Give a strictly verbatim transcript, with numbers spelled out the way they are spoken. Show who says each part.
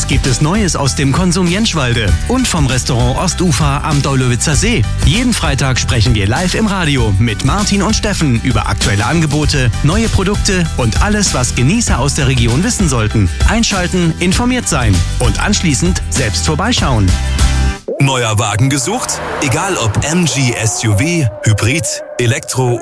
Speaker 1: Was gibt es Neues aus dem Konsum Jentschwalde und vom Restaurant Ostufer am Daulowitzer See? Jeden Freitag sprechen wir live im Radio mit Martin und Steffen über aktuelle Angebote, neue Produkte und alles, was Genießer aus der Region wissen sollten. Einschalten, informiert sein und anschließend selbst vorbeischauen.
Speaker 2: Neuer Wagen gesucht? Egal ob M G, S U V, Hybrid, Elektro